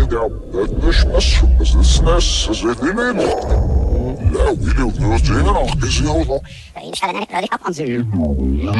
düşmez, business edinin. La, we live in a crazy house. Sta venendo, però di capo.